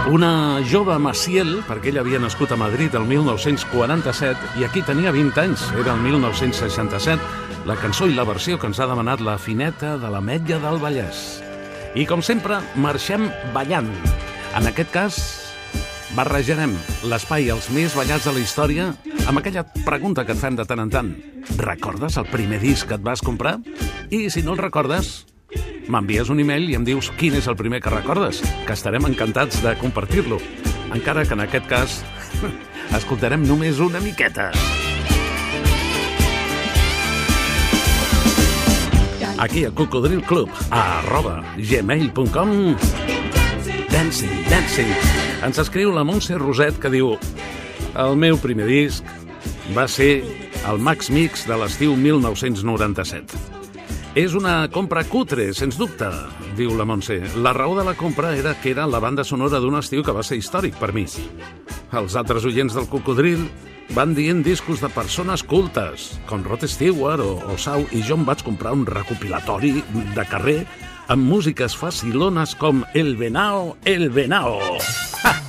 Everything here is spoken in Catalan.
Una jove Maciel, perquè ella havia nascut a Madrid el 1947 i aquí tenia 20 anys, era el 1967, la cançó i la versió que ens ha demanat la Fineta de l'Ametlla del Vallès. I com sempre, marxem ballant. En aquest cas, barrejarem l'espai els més ballats de la història amb aquella pregunta que et fem de tant en tant. Recordes el primer disc que et vas comprar? I si no el recordes, m'envies un email i em dius quin és el primer que recordes, que estarem encantats de compartir-lo. Encara que en aquest cas escoltarem només una miqueta. Aquí a Cocodril Club, @gmail.com. Dancing, dancing. Ens escriu la Montse Roset que diu: el meu primer disc va ser el Max Mix de l'estiu 1997. És una compra cutre, sens dubte, diu la Montse. La raó de la compra era que era la banda sonora d'un estiu que va ser històric per mi. Els altres oients del Cocodril van dient discos de persones cultes, com Rod Stewart o Sau, i jo em vaig comprar un recopilatori de carrer amb músiques facilones com El Venao, El Venao.